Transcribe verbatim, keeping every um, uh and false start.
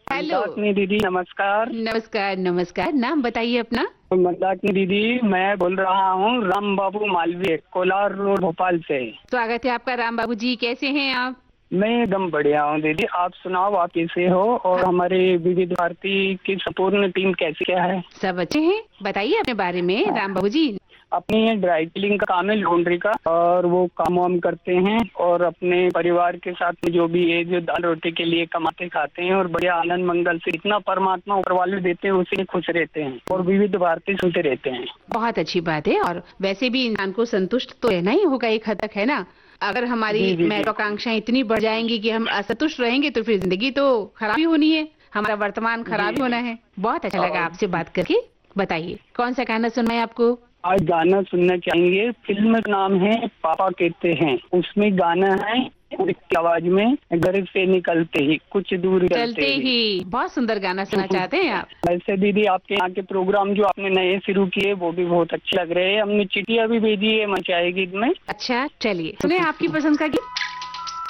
Hello. Mandakini दीदी नमस्कार। नमस्कार नमस्कार। नाम बताइए अपना। मंदाकिनी दीदी, मैं बोल रहा हूँ राम बाबू मालवीय, कोलार रोड, भोपाल से। स्वागत है आपका राम बाबू जी। कैसे हैं आप? मैं एकदम बढ़िया हूँ दीदी। आप सुनाओ, आप कैसे हो? और हाँ। हमारे विविध भारती की संपूर्ण टीम कैसी क्या है? सब अच्छे हैं। बताइए अपने बारे में राम बाबू जी। अपनी ये ड्राई क्लीनिंग का काम है, लॉन्ड्री का, और वो काम वाम करते हैं और अपने परिवार के साथ में जो भी है, जो दाल रोटी के लिए कमाते खाते हैं और बढ़िया आनंद मंगल से इतना परमात्मा ऊपर वाले देते हैं, उसी में खुश रहते हैं और विविध भारती सुनते रहते हैं। बहुत अच्छी बात है। और वैसे भी इंसान को संतुष्ट तो रहना ही होगा एक हद तक, है ना? अगर हमारी जी जी जी। महत्वाकांक्षाएं इतनी बढ़ जाएंगी कि हम असंतुष्ट रहेंगे तो फिर जिंदगी तो खराब ही होनी है, हमारा वर्तमान खराब ही जी। होना है। बहुत अच्छा लगा और आपसे बात करके। बताइए कौन सा गाना सुनना है आपको? आज गाना सुनना चाहेंगे। फिल्म का नाम है पापा कहते हैं। उसमें गाना है की आवाज में, घर से निकलते ही कुछ दूर चलते चलते ही। ही। बहुत सुंदर गाना सुनना चाहते हैं आप। वैसे दीदी, आपके यहाँ के प्रोग्राम जो आपने नए शुरू किए वो भी बहुत अच्छे लग रहे हैं। हमने चिट्ठियाँ भी भेजी है मंचाए गीत में। अच्छा चलिए सुने आपकी पसंद का गीत।